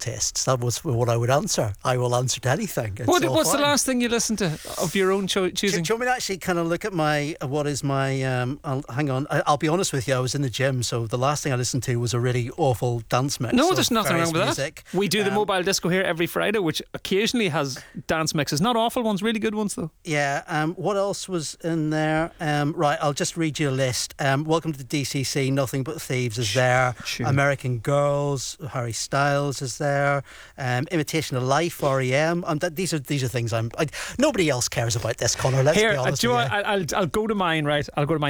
tastes. That was what I would answer. I will answer to anything. What's the last thing you listened to of your own choosing? Do you want me to actually kind of look at what is my hang on, I'll be honest with you, I was in the gym, so the last thing I listened to was a really awful dance mix. No, there's nothing wrong with music. That. We do the mobile disco here every Friday, which occasionally has dance mixes. Not awful ones, really good ones though. Yeah. What else was in there? Right, I'll just read you a list. Welcome to the DCC, Nothing But Thieves is there. Sure. American Girls, Harry Styles is there. Imitation of Life, REM. These are things nobody else cares about this, Conor. Let's be honest with you. I'll go to mine, right? I'll go to mine.